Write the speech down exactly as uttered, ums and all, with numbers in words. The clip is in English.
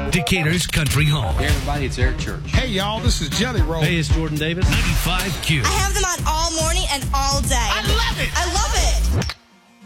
Decatur's Country Home. Hey, everybody, it's Eric Church. Hey, y'all, this is Jelly Roll. Hey, it's Jordan Davis. ninety-five Q. I have them on all morning and